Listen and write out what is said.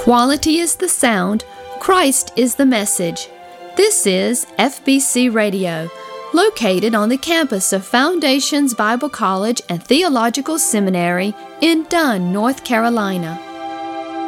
Quality is the sound, Christ is the message. This is FBC Radio, located on the campus of Foundations Bible College and Theological Seminary in Dunn, North Carolina.